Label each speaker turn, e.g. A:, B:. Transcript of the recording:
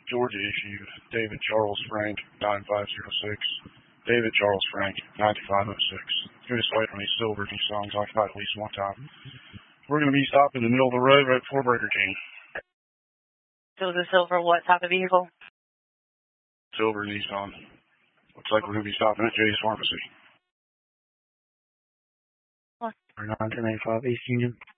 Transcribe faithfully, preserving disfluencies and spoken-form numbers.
A: Georgia issue, David Charles Frank, nine five zero six. David Charles Frank, nine five zero six. Give us light on these silver Nissan's occupied at least one time. We're going to be stopped in the middle of the road right before Burger King.
B: So the silver, what type of vehicle?
A: Silver Nissan. Looks like we're going to be stopping at Jay's Pharmacy.
C: nine ten eighty-five East Union.